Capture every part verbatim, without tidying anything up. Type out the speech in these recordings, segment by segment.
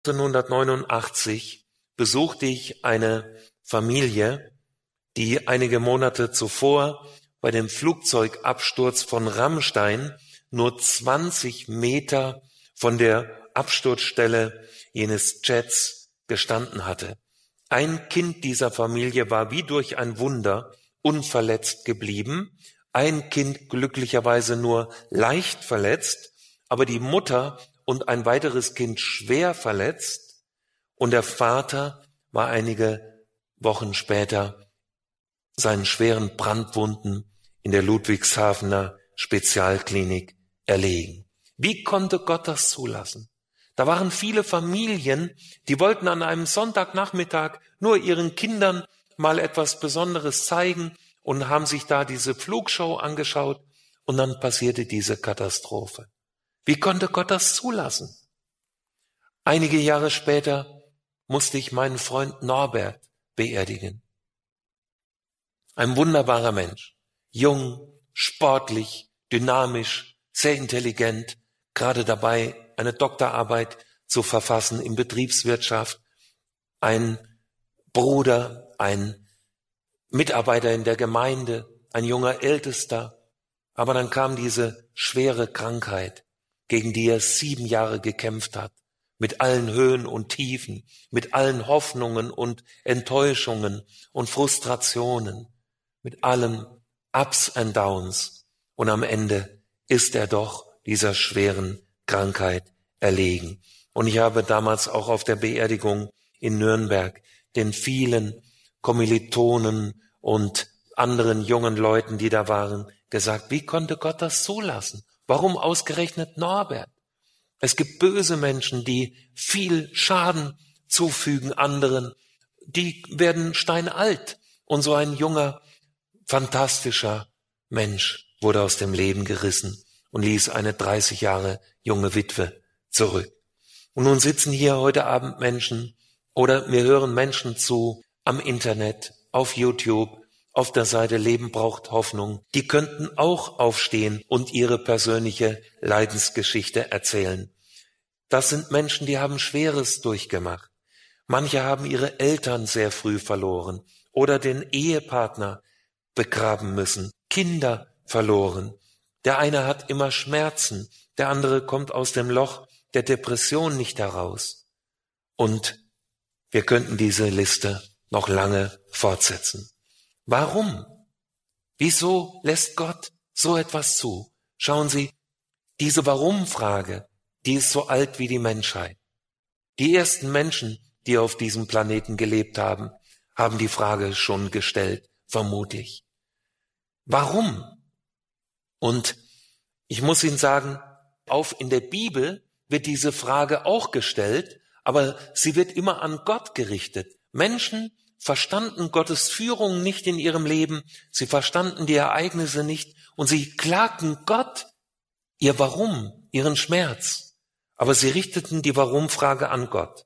neunzehnhundertneunundachtzig besuchte ich eine Familie, die einige Monate zuvor bei dem Flugzeugabsturz von Ramstein nur zwanzig Meter von der Absturzstelle jenes Jets gestanden hatte. Ein Kind dieser Familie war wie durch ein Wunder unverletzt geblieben, ein Kind glücklicherweise nur leicht verletzt, aber die Mutter und ein weiteres Kind schwer verletzt, und der Vater war einige Wochen später seinen schweren Brandwunden in der Ludwigshafener Spezialklinik erlegen. Wie konnte Gott das zulassen? Da waren viele Familien, die wollten an einem Sonntagnachmittag nur ihren Kindern mal etwas Besonderes zeigen und haben sich da diese Flugshow angeschaut, und dann passierte diese Katastrophe. Wie konnte Gott das zulassen? Einige Jahre später musste ich meinen Freund Norbert beerdigen. Ein wunderbarer Mensch, jung, sportlich, dynamisch, sehr intelligent, gerade dabei, eine Doktorarbeit zu verfassen in Betriebswirtschaft, ein Bruder, ein Mitarbeiter in der Gemeinde, ein junger Ältester. Aber dann kam diese schwere Krankheit, gegen die er sieben Jahre gekämpft hat, mit allen Höhen und Tiefen, mit allen Hoffnungen und Enttäuschungen und Frustrationen, mit allen Ups and Downs. Und am Ende ist er doch dieser schweren Krankheit erlegen. Und ich habe damals auch auf der Beerdigung in Nürnberg den vielen Kommilitonen und anderen jungen Leuten, die da waren, gesagt, wie konnte Gott das zulassen? Warum ausgerechnet Norbert? Es gibt böse Menschen, die viel Schaden zufügen anderen, die werden steinalt. Und so ein junger, fantastischer Mensch wurde aus dem Leben gerissen und ließ eine dreißig Jahre junge Witwe zurück. Und nun sitzen hier heute Abend Menschen oder mir hören Menschen zu am Internet, auf YouTube, auf der Seite Leben braucht Hoffnung. Die könnten auch aufstehen und ihre persönliche Leidensgeschichte erzählen. Das sind Menschen, die haben Schweres durchgemacht. Manche haben ihre Eltern sehr früh verloren oder den Ehepartner begraben müssen, Kinder verloren. Der eine hat immer Schmerzen, der andere kommt aus dem Loch der Depression nicht heraus. Und wir könnten diese Liste noch lange fortsetzen. Warum? Wieso lässt Gott so etwas zu? Schauen Sie, diese Warum-Frage, die ist so alt wie die Menschheit. Die ersten Menschen, die auf diesem Planeten gelebt haben, haben die Frage schon gestellt, vermutlich. Warum? Und ich muss Ihnen sagen, auf in der Bibel wird diese Frage auch gestellt, aber sie wird immer an Gott gerichtet. Menschen verstanden Gottes Führung nicht in ihrem Leben, sie verstanden die Ereignisse nicht und sie klagten Gott ihr Warum, ihren Schmerz. Aber sie richteten die Warum-Frage an Gott.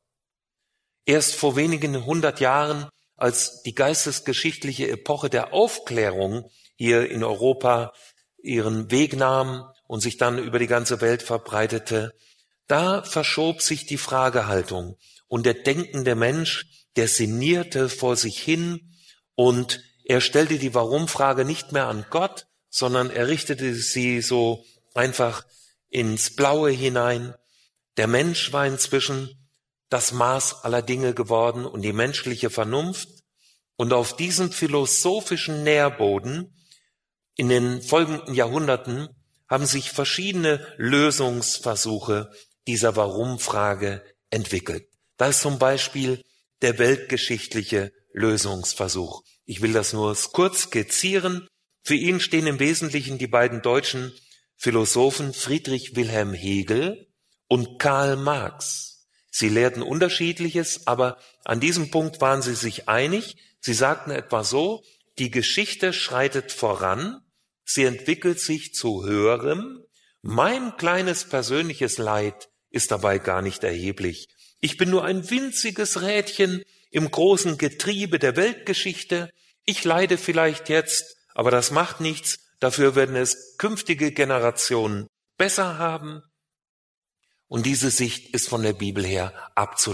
Erst vor wenigen hundert Jahren, als die geistesgeschichtliche Epoche der Aufklärung hier in Europa ihren Weg nahm und sich dann über die ganze Welt verbreitete, da verschob sich die Fragehaltung und der denkende Mensch, der sinnierte vor sich hin und er stellte die Warum-Frage nicht mehr an Gott, sondern er richtete sie so einfach ins Blaue hinein. Der Mensch war inzwischen das Maß aller Dinge geworden und die menschliche Vernunft. Und auf diesem philosophischen Nährboden in den folgenden Jahrhunderten haben sich verschiedene Lösungsversuche dieser Warum-Frage entwickelt. Da ist zum Beispiel der weltgeschichtliche Lösungsversuch. Ich will das nur kurz skizzieren. Für ihn stehen im Wesentlichen die beiden deutschen Philosophen Friedrich Wilhelm Hegel und Karl Marx. Sie lehrten Unterschiedliches, aber an diesem Punkt waren sie sich einig. Sie sagten etwa so, die Geschichte schreitet voran, sie entwickelt sich zu Höherem. Mein kleines persönliches Leid ist dabei gar nicht erheblich. Ich bin nur ein winziges Rädchen im großen Getriebe der Weltgeschichte. Ich leide vielleicht jetzt, aber das macht nichts. Dafür werden es künftige Generationen besser haben. Und diese Sicht ist von der Bibel her abzulehnen.